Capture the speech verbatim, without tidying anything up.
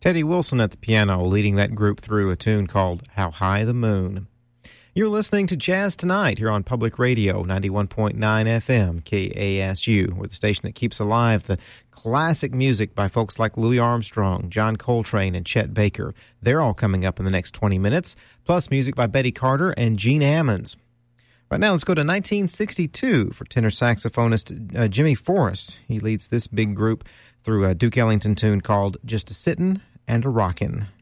Teddy Wilson at the piano, leading that group through a tune called How High the Moon. You're listening to Jazz Tonight here on Public Radio, ninety-one point nine F M, K A S U. We're the station that keeps alive the classic music by folks like Louis Armstrong, John Coltrane, and Chet Baker. They're all coming up in the next twenty minutes, plus music by Betty Carter and Gene Ammons. Right now, let's go to nineteen sixty-two for tenor saxophonist uh, Jimmy Forrest. He leads this big group through a Duke Ellington tune called Just a Sittin' and a Rockin'.